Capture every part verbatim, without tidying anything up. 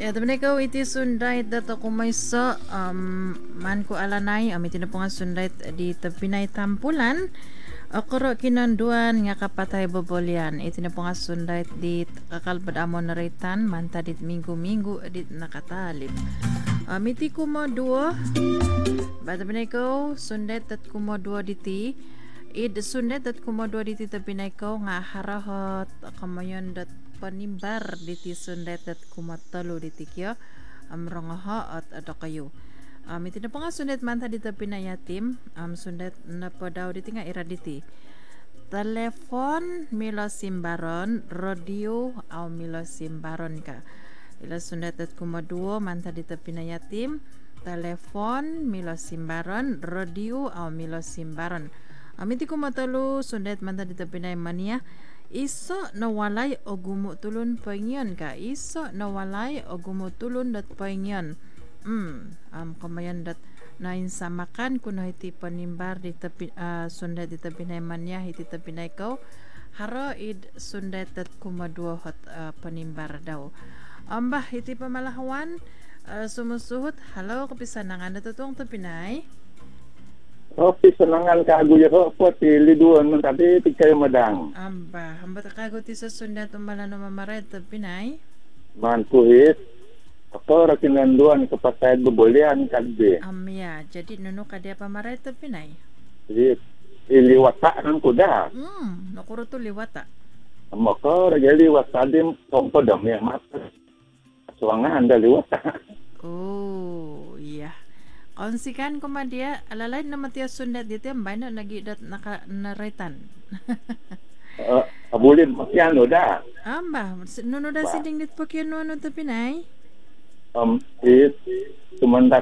Ya, teman ko iti sunday dato kumaysa um man ko alanay ami tinapungan sunday di tapinay tampulan okoro kinanduan nga kapatay bobolyan iti napungan sunday di kakalbad amon naritan manta dit minggu-minggu dit nakatalip ami ti kumo duo bata pinay ko sunday tat kumo duo diti id sunday tat kumo duo diti tapinay ko nga harahot kamayon dat panimbar diti sundet at kumatalo diti kyo amrongaha at ada kayo um, iti na pa nga sundet man ta dito pinayatim um, sundet na pa daw diti nga ira diti telepon milo simbaron radio au milo simbaron ka ila sundet at kumaduo man ta dito pinayatim telepon milo simbaron radio au milo simbaron um, iti kumatalo sundet man ta dito pinayamania iso nawalay o gumutulon paingyon ka iso nawalay o gumutulon dat paingyon mm um kamayan dat nain samakan kuno iti panimbar di tapi uh, sundet di tapinay manya iti tapinay ko haro id sundet dat kumadua hot uh, panimbar daw ambah iti pamalahawan uh, sumusuhot halo kapisanangan natutong tapinay. Opi senangan kaguya ko po ti liduan man tadi ti kayo madang. Amba, hamba ta kago ti sa sunda tumala no mamaret pinay. Man puhit. Ako ra kinanduan kapatay bobolian kadbe. Amya, jadi nuno kadya pamaret pinay. Jadi iliwata nang kuda. Hmm, nakuro to liwata. Amo ko ra liwata dim tongko dam ya mat. Suangan anda liwata. Oh, iya. Konsikan ko madia alalay na matiya sundet dito ang bayan na nagidat naka naraitan. uh, abulin makiano da. Amba, nuno da sining dit po kyo nuno to pinay? Um, it, tumandak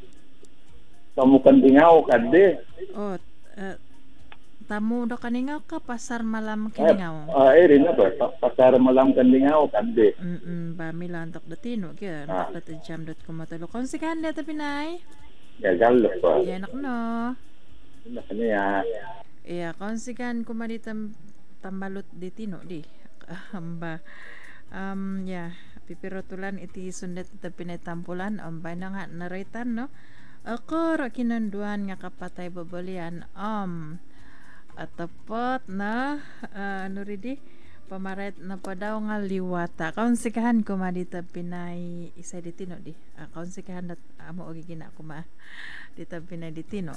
tamukan tingaw kadde. Oh, uh, tamu do kaningaw ka pasar malam kiningaw. Ah, uh, eh na ba pasar malam kaningaw kadde. Mm ba milantok datino kya ah. Antok dat jam dot kumatalo. Konsikan dito pinay? Ya gallo po. Ya nak no. Nak niya. Ya konsikan kumaditam tambalot di tino di. Amba. Um ya pipirotulan iti sundet iti pinatampulan amba na nga naraitan no. Ako ra kinanduan nga kapatay babalian um atapot na uh, ano ridi pamaret na pa daw nga liwata kaonsikahan ko madita pinay isa ditino di uh, kaonsikahan dat amo og gina ko ma dita pinay ditino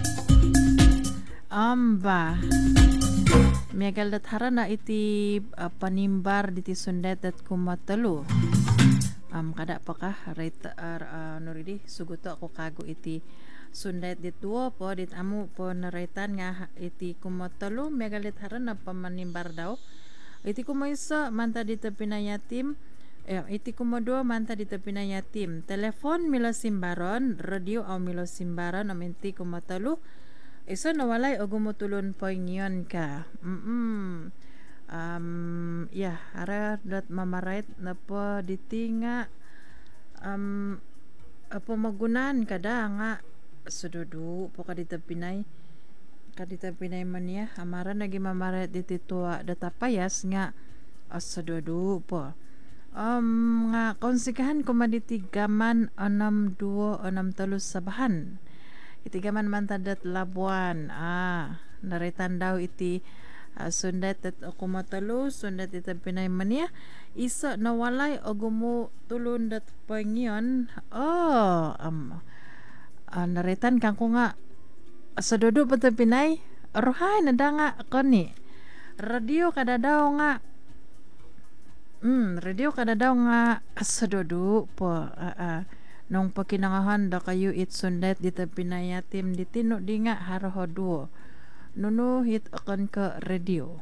amba miagal dat harana iti uh, panimbar diti sundet at kumatalo um kada pa ka right uh, ano ridi suguto ako kago iti sundet dit duo po dit amo po naraitan nga iti kumatalo miagalit harana pamanimbar daw iti kumaysa manta dito pinayatim eh, iti kumadua manta dito pinayatim telepon milo simbaron radio au milo simbaron aminti kumatalo iso nawalay o gumutulon po inyon ka mm um ya yeah, ara dat mamarait na po diti nga um apo magunan kada nga sududu po kadito pinay kadita pinay man niya amara nagi mamaret diti tuwa data payas nga asadodo po um nga konsikahan ko maditi gaman onam duo onam talo sabahan iti gaman mantadat labuan ah naritan daw iti uh, sundet at kumatalo sundet iti pinay man niya isa nawalay o gumutulon dat pangyon oh um uh, naritan kang ko nga sa dodo pa ito pinay rohay na da nga kani radio kada daw nga mm, radio kada daw nga sa dodo po uh, uh, nung pakinangahan da kayo it sundet dito pinayatim ditino di nga harahodo nuno hit akan ka radio